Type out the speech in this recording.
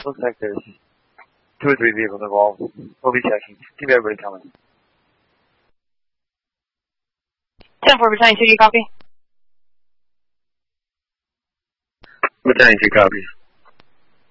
Looks like there's 2 or 3 vehicles involved. We'll be checking. Keep everybody coming. 10-4, Battalion 2, you copy? Battalion 2 copies.